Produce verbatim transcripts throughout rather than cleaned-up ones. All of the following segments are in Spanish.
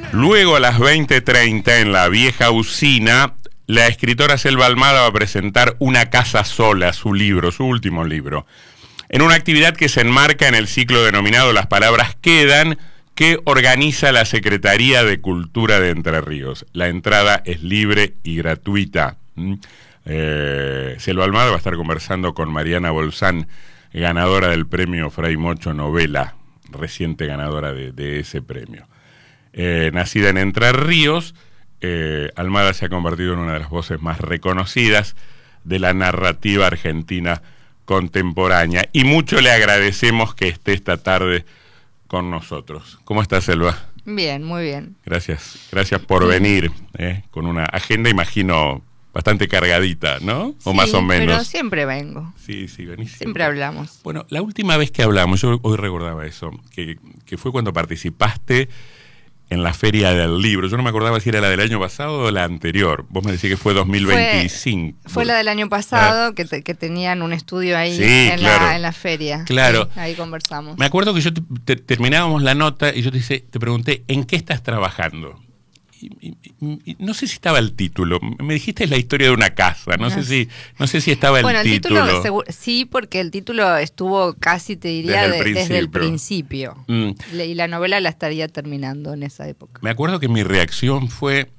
Luego a las veinte treinta en la vieja usina, la escritora Selva Almada va a presentar Una casa sola, su libro, su último libro, en una actividad que se enmarca en el ciclo denominado Las Palabras Quedan, que organiza la Secretaría de Cultura de Entre Ríos. La entrada es libre y gratuita. ¿Mm? Eh, Selva Almada va a estar conversando con Mariana Bolzán, ganadora del premio Fray Mocho Novela, reciente ganadora de, de ese premio. Eh, nacida en Entre Ríos, eh, Almada se ha convertido en una de las voces más reconocidas de la narrativa argentina contemporánea, y mucho le agradecemos que esté esta tarde con nosotros. ¿Cómo estás, Selva? Bien, muy bien. Gracias, gracias por venir, eh, con una agenda, imagino, bastante cargadita, ¿no? O sí, más o menos. Pero siempre vengo. Sí, sí, venís siempre. Siempre hablamos. Bueno, la última vez que hablamos, yo hoy recordaba eso, que, que fue cuando participaste en la Feria del Libro. Yo no me acordaba si era la del año pasado o la anterior. Vos me decís que fue dos mil veinticinco. Fue, fue la del año pasado, ah. que, te, que tenían un estudio ahí, sí, en, claro. la, en la feria. Claro. Sí, ahí conversamos. Me acuerdo que yo te, te, terminábamos la nota y yo te, hice, te pregunté, ¿en qué estás trabajando? Y, y, y, no sé si estaba el título. Me dijiste es la historia de una casa. No, no. sé si no sé si estaba el bueno, título. Bueno, el título sí, porque el título estuvo casi, te diría, desde el de, desde el principio. Mm. Y la novela la estaría terminando en esa época. Me acuerdo que mi reacción fue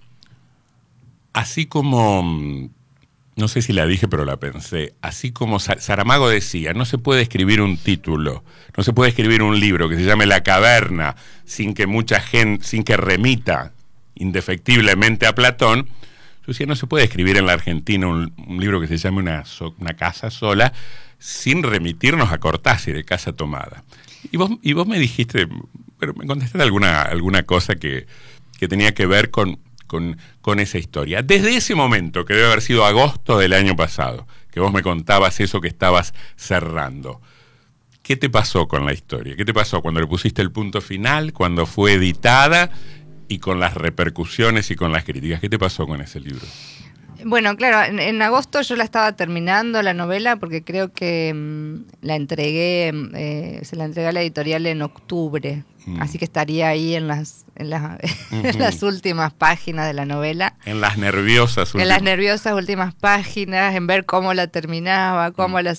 así como, no sé si la dije, pero la pensé, así como Saramago decía, no se puede escribir un título, no se puede escribir un libro que se llame La Caverna sin que mucha gente, sin que remita indefectiblemente a Platón. Yo decía, no se puede escribir en la Argentina un, un libro que se llame una, so, una casa sola sin remitirnos a Cortázar, de Casa Tomada. Y vos, y vos me dijiste, pero me contestaste alguna, alguna cosa que, que tenía que ver con, con, con esa historia. Desde ese momento, que debe haber sido agosto del año pasado, que vos me contabas eso que estabas cerrando, ¿qué te pasó con la historia? ¿Qué te pasó cuando le pusiste el punto final, cuando fue editada y con las repercusiones y con las críticas? ¿Qué te pasó con ese libro? Bueno, claro, en, en agosto yo la estaba terminando la novela porque creo que mmm, la entregué, eh, se la entregué a la editorial en octubre, mm. así que estaría ahí en las en, la, uh-huh. en las últimas páginas de la novela. En las nerviosas últimas. En las nerviosas últimas páginas, en ver cómo la terminaba, cómo mm. la